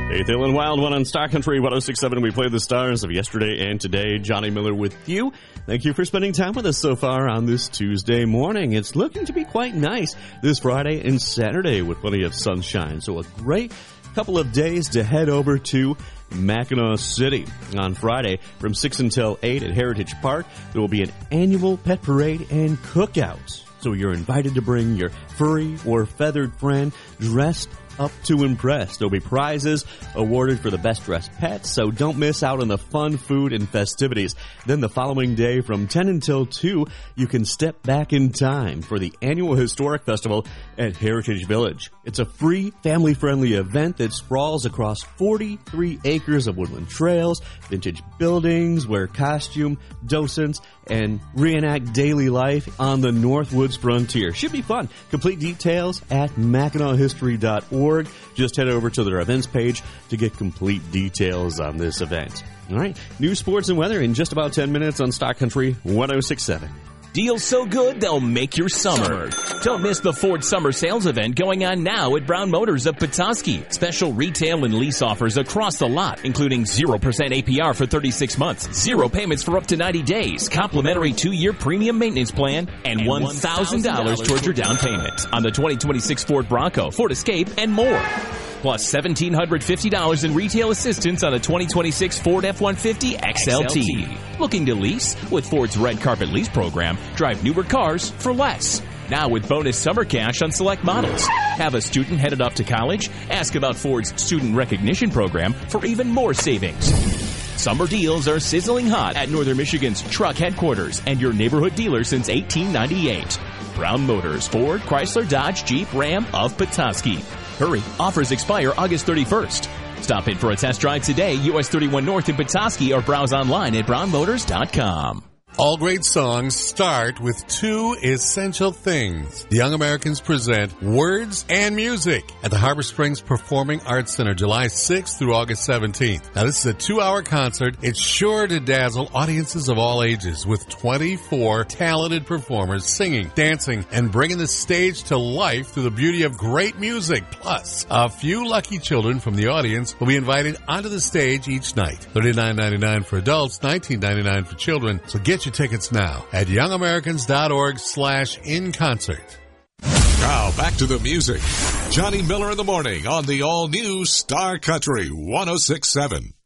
Hey, Thiel and Wild One on Star Country 106.7. We played the stars of yesterday and today. Johnny Miller with you. Thank you for spending time with us so far on this Tuesday morning. It's looking to be quite nice this Friday and Saturday with plenty of sunshine. So a great couple of days to head over to Mackinac City. On Friday from 6 until 8 at Heritage Park, there will be an annual pet parade and cookout. So you're invited to bring your furry or feathered friend dressed up to impress. There'll be prizes awarded for the best dressed pets, so don't miss out on the fun food and festivities. Then the following day from 10 until 2, you can step back in time for the annual Historic Festival at Heritage Village. It's a free, family-friendly event that sprawls across 43 acres of woodland trails, vintage buildings, wear costume, docents, and reenact daily life on the Northwoods frontier. Should be fun. Complete details at MackinacHistory.org. Just head over to their events page to get complete details on this event. All right, news, sports, and weather in just about 10 minutes on Stock Country 106.7. Deals so good, they'll make your summer. Don't miss the Ford Summer Sales event going on now at Brown Motors of Petoskey. Special retail and lease offers across the lot, including 0% APR for 36 months, 0 payments for up to 90 days, complimentary 2-year premium maintenance plan, and $1,000 towards your down payment on the 2026 Ford Bronco, Ford Escape, and more. Plus $1,750 in retail assistance on a 2026 Ford F-150 XLT. Looking to lease? With Ford's Red Carpet Lease program, drive newer cars for less. Now with bonus summer cash on select models. Have a student headed off to college? Ask about Ford's Student Recognition program for even more savings. Summer deals are sizzling hot at Northern Michigan's truck headquarters and your neighborhood dealer since 1898. Brown Motors, Ford, Chrysler, Dodge, Jeep, Ram of Petoskey. Hurry, offers expire August 31st. Stop in for a test drive today, US 31 North in Petoskey, or browse online at brownmotors.com. All great songs start with 2 essential things. The Young Americans present Words and Music at the Harbor Springs Performing Arts Center, July 6th through August 17th. Now, this is a 2-hour concert. It's sure to dazzle audiences of all ages with 24 talented performers singing, dancing, and bringing the stage to life through the beauty of great music. Plus, a few lucky children from the audience will be invited onto the stage each night. $39.99 for adults, $19.99 for children. So get your tickets now at youngameriCans.org/inconcert. Now back to the music. Johnny Miller in the morning on the all-new Star Country 106.7.